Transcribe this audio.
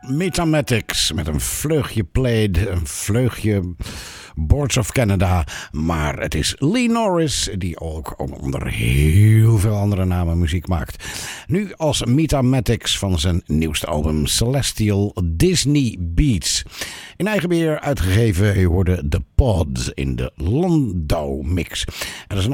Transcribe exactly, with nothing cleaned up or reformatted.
Metamatics met een vleugje Played, een vleugje Boards of Canada. Maar het is Lee Norris die ook onder heel veel andere namen muziek maakt. Nu als Metamatics van zijn nieuwste album Celestial Disney Beats. In eigen beheer uitgegeven, je hoorde The Pod in de Landau mix. En dat is een